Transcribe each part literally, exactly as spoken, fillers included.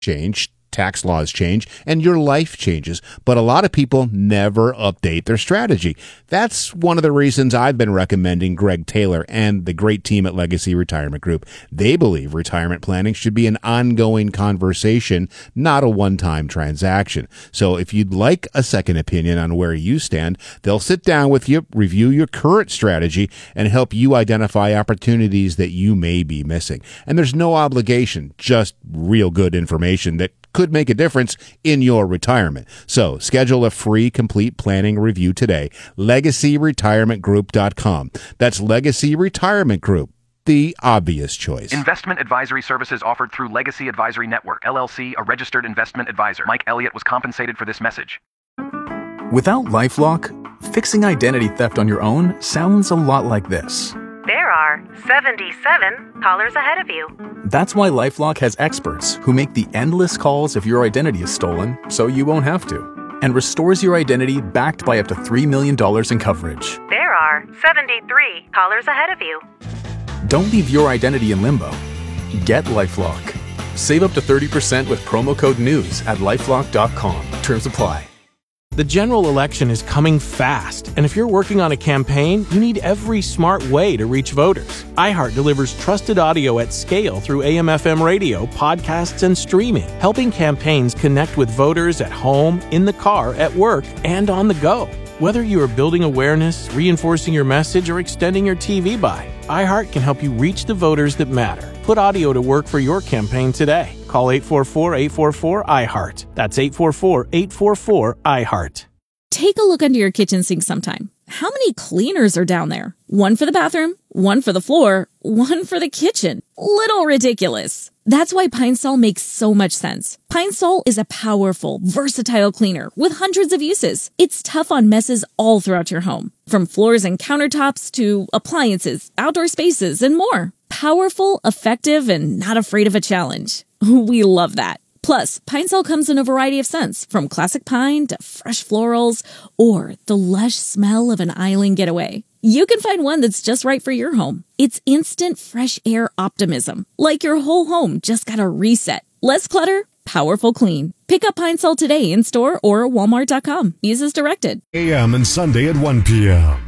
change, tax laws change, and your life changes. But a lot of people never update their strategy. That's one of the reasons I've been recommending Greg Taylor and the great team at Legacy Retirement Group. They believe retirement planning should be an ongoing conversation, not a one-time transaction. So if you'd like a second opinion on where you stand, they'll sit down with you, review your current strategy, and help you identify opportunities that you may be missing. And there's no obligation, just real good information that could make a difference in your retirement. So schedule a free complete planning review today. legacy retirement group dot com. That's Legacy Retirement Group, the obvious choice. Investment advisory services offered through Legacy Advisory Network, L L C, a registered investment advisor. Mike Elliott was compensated for this message. Without LifeLock, fixing identity theft on your own sounds a lot like this. There are seventy-seven callers ahead of you. That's why LifeLock has experts who make the endless calls if your identity is stolen, so you won't have to, and restores your identity backed by up to three million dollars in coverage. There are seventy-three callers ahead of you. Don't leave your identity in limbo. Get LifeLock. Save up to thirty percent with promo code NEWS at lifelock dot com. Terms apply. The general election is coming fast, and if you're working on a campaign, you need every smart way to reach voters. iHeart delivers trusted audio at scale through A M F M radio, podcasts, and streaming, helping campaigns connect with voters at home, in the car, at work, and on the go. Whether you are building awareness, reinforcing your message, or extending your T V buy, iHeart can help you reach the voters that matter. Put audio to work for your campaign today. Call eight four four, eight four four, I heart. That's eight four four, eight four four, I heart. Take a look under your kitchen sink sometime. How many cleaners are down there? One for the bathroom, one for the floor, one for the kitchen. Little ridiculous. That's why Pine Sol makes so much sense. Pine Sol is a powerful, versatile cleaner with hundreds of uses. It's tough on messes all throughout your home, from floors and countertops to appliances, outdoor spaces, and more. Powerful, effective, and not afraid of a challenge. We love that. Plus, Pine Sol comes in a variety of scents, from classic pine to fresh florals, or the lush smell of an island getaway. You can find one that's just right for your home. It's instant fresh air optimism, like your whole home just got a reset. Less clutter, powerful clean. Pick up Pine Sol today in store or walmart dot com. Use as directed. A M and Sunday at one p.m.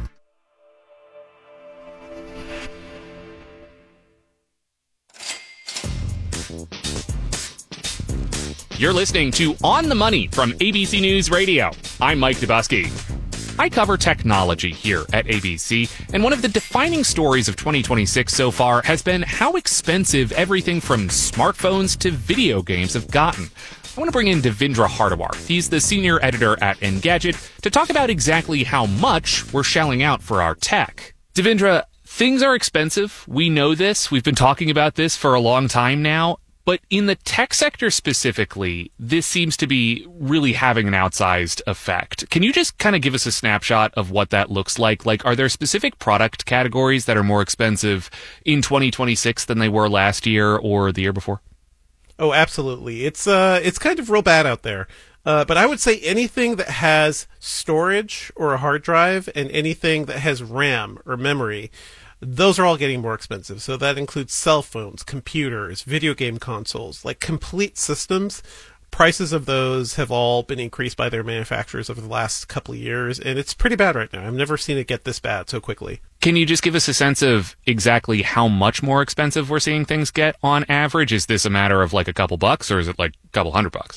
You're listening to On the Money from A B C News Radio. I'm Mike Dubusky. I cover technology here at A B C, and one of the defining stories of twenty twenty-six so far has been how expensive everything from smartphones to video games have gotten. I want to bring in Devindra Hardawar. He's the senior editor at Engadget to talk about exactly how much we're shelling out for our tech. Devindra, things are expensive. We know this. We've been talking about this for a long time now. But in the tech sector specifically, this seems to be really having an outsized effect. Can you just kind of give us a snapshot of what that looks like? Like, are there specific product categories that are more expensive in twenty twenty-six than they were last year or the year before? Oh, absolutely. It's uh, it's kind of real bad out there. Uh, but I would say anything that has storage or a hard drive and anything that has RAM or memory, those are all getting more expensive. So that includes cell phones, computers, video game consoles, like complete systems. Prices of those have all been increased by their manufacturers over the last couple of years, and it's pretty bad right now. I've never seen it get this bad so quickly. Can you just give us a sense of exactly how much more expensive we're seeing things get on average? Is this a matter of like a couple bucks, or is it like a couple hundred bucks?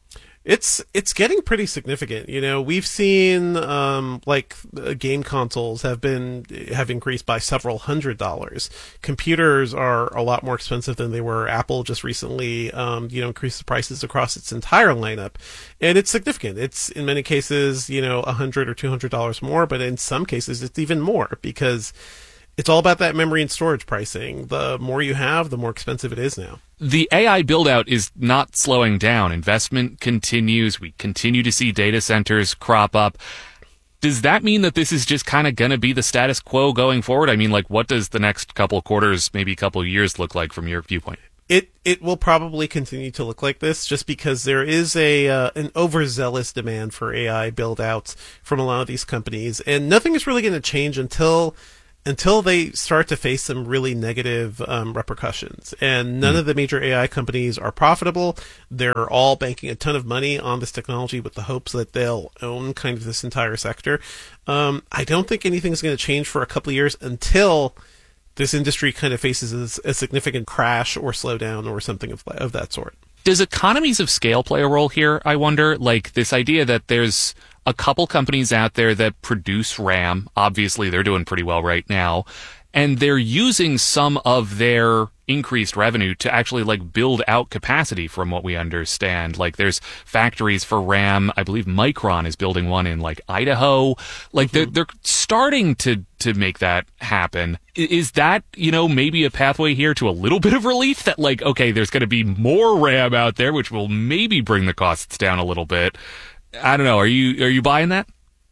It's it's getting pretty significant. You know, we've seen um, like uh, game consoles have been have increased by several hundred dollars. Computers are a lot more expensive than they were. Apple just recently, um, you know, increased the prices across its entire lineup, and it's significant. It's in many cases, you know, a hundred or two hundred dollars more, but in some cases, it's even more because it's all about that memory and storage pricing. The more you have, the more expensive it is now. The A I build-out is not slowing down. Investment continues. We continue to see data centers crop up. Does that mean that this is just kind of going to be the status quo going forward? I mean, like, what does the next couple of quarters, maybe a couple of years look like from your viewpoint? It it will probably continue to look like this just because there is a uh, an overzealous demand for A I build-outs from a lot of these companies. And nothing is really going to change until until they start to face some really negative um, repercussions. And none mm. of the major A I companies are profitable. They're all banking a ton of money on this technology with the hopes that they'll own kind of this entire sector. Um, I don't think anything's going to change for a couple of years until this industry kind of faces a, a significant crash or slowdown or something of, of that sort. Does economies of scale play a role here, I wonder? Like this idea that there's a couple companies out there that produce RAM. Obviously, they're doing pretty well right now. And they're using some of their increased revenue to actually like build out capacity from what we understand. Like there's factories for RAM. I believe Micron is building one in like Idaho. Like mm-hmm. they're, they're starting to, to make that happen. Is that, you know, maybe a pathway here to a little bit of relief that like, okay, there's going to be more RAM out there, which will maybe bring the costs down a little bit. I don't know. Are you are you buying that?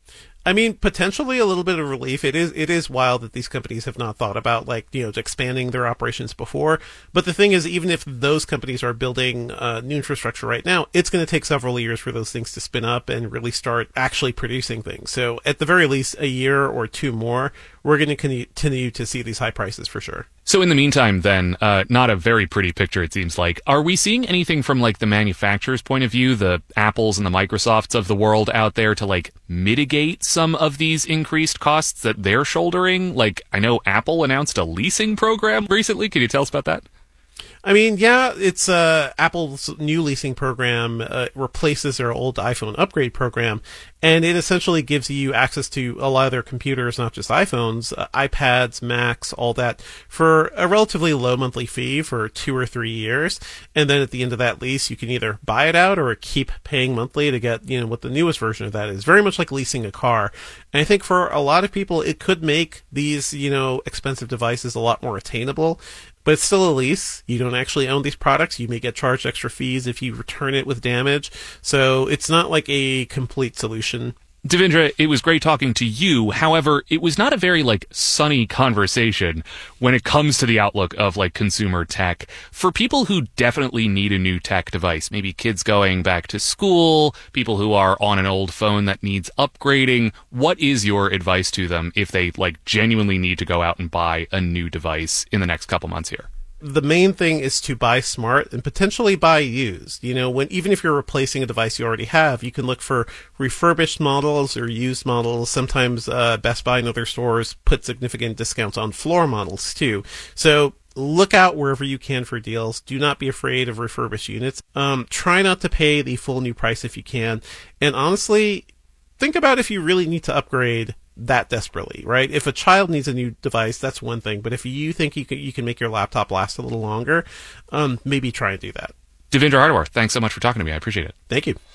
I mean, potentially a little bit of relief. It is it is wild that these companies have not thought about, like, you know, expanding their operations before. But the thing is, even if those companies are building uh, new infrastructure right now, it's going to take several years for those things to spin up and really start actually producing things. So at the very least, a year or two more, we're going to continue to see these high prices for sure. So in the meantime, then, uh, not a very pretty picture, it seems like. Are we seeing anything from, like, the manufacturer's point of view, the Apples and the Microsofts of the world out there to, like, mitigate some of these increased costs that they're shouldering? Like, I know Apple announced a leasing program recently. Can you tell us about that? I mean, yeah, it's uh, Apple's new leasing program uh, replaces their old iPhone upgrade program, and it essentially gives you access to a lot of their computers, not just iPhones, uh, iPads, Macs, all that, for a relatively low monthly fee for two or three years. And then at the end of that lease, you can either buy it out or keep paying monthly to get, you know, what the newest version of that is. Very much like leasing a car. And I think for a lot of people, it could make these, you know, expensive devices a lot more attainable. But it's still a lease. You don't actually own these products. You may get charged extra fees if you return it with damage. So it's not like a complete solution. Devindra, it was great talking to you. However, it was not a very, like, sunny conversation when it comes to the outlook of, like, consumer tech. For people who definitely need a new tech device, maybe kids going back to school, people who are on an old phone that needs upgrading, what is your advice to them if they, like, genuinely need to go out and buy a new device in the next couple months here? The main thing is to buy smart and potentially buy used. You know, when even if you're replacing a device you already have, you can look for refurbished models or used models. Sometimes uh, Best Buy and other stores put significant discounts on floor models too. So look out wherever you can for deals. Do not be afraid of refurbished units. Um, try not to pay the full new price if you can. And honestly, think about if you really need to upgrade that desperately, right? If a child needs a new device, that's one thing. But if you think you can, you can make your laptop last a little longer, um, maybe try and do that. Devindra Hardawar, thanks so much for talking to me. I appreciate it. Thank you.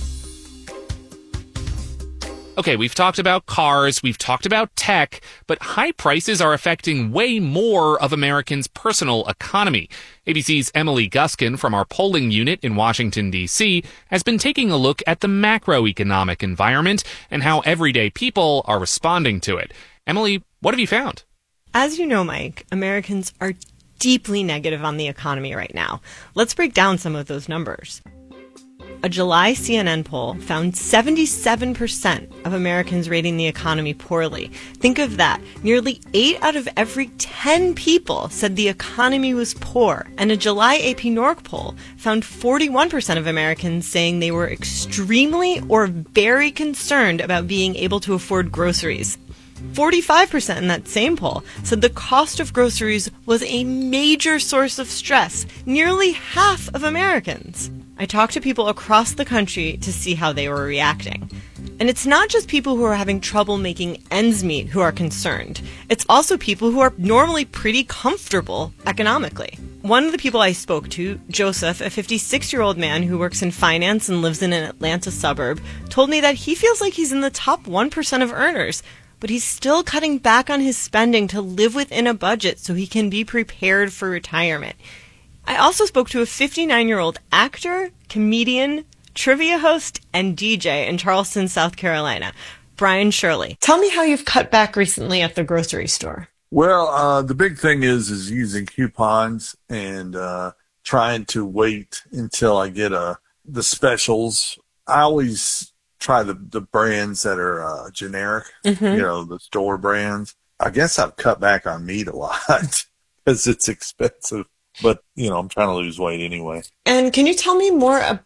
Okay, we've talked about cars, we've talked about tech, but high prices are affecting way more of Americans' personal economy. A B C's Emily Guskin from our polling unit in Washington, D C has been taking a look at the macroeconomic environment and how everyday people are responding to it. Emily, what have you found? As you know, Mike, Americans are deeply negative on the economy right now. Let's break down some of those numbers. A July C N N poll found seventy-seven percent of Americans rating the economy poorly. Think of that. Nearly eight out of every ten people said the economy was poor. And a July A P Norc poll found forty-one percent of Americans saying they were extremely or very concerned about being able to afford groceries. forty-five percent in that same poll said the cost of groceries was a major source of stress. Nearly half of Americans. I talked to people across the country to see how they were reacting. And it's not just people who are having trouble making ends meet who are concerned. It's also people who are normally pretty comfortable economically. One of the people I spoke to, Joseph, a fifty-six-year-old man who works in finance and lives in an Atlanta suburb, told me that he feels like he's in the top one percent of earners, but he's still cutting back on his spending to live within a budget so he can be prepared for retirement. I also spoke to a fifty-nine-year-old actor, comedian, trivia host, and D J in Charleston, South Carolina, Brian Shirley. Tell me how you've cut back recently at the grocery store. Well, uh, the big thing is is using coupons and uh, trying to wait until I get uh, the specials. I always try the, the brands that are uh, generic, mm-hmm. you know, the store brands. I guess I've cut back on meat a lot because it's expensive. But, you know, I'm trying to lose weight anyway. And can you tell me more